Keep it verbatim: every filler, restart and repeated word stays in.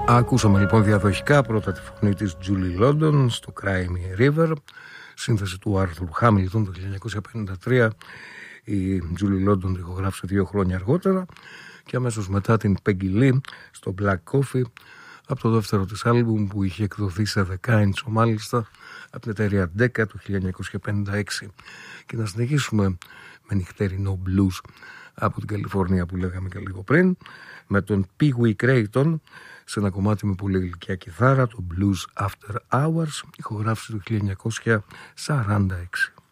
Ακούσαμε λοιπόν διαδοχικά πρώτα τη φωνή της Julie London στο Cry Me a River, σύνθεση του Άρθουρ Χάμιλτον το χίλια εννιακόσια πενήντα τρία. Η Julie London την ηχογράφησε δύο χρόνια αργότερα και αμέσως μετά την Peggy Lee στο Black Coffee από το δεύτερο της άλμπουμ που είχε εκδοθεί σε δεκάιντσο μάλιστα από την εταιρεία Decca το χίλια εννιακόσια πενήντα έξι. Και να συνεχίσουμε με νυχτερινό blues από την Καλιφόρνια που λέγαμε και λίγο πριν, με τον Pee Wee Crayton σε ένα κομμάτι με πολύ γλυκιά κιθάρα, το Blues After Hours, ηχογράφηση του χίλια εννιακόσια σαράντα έξι.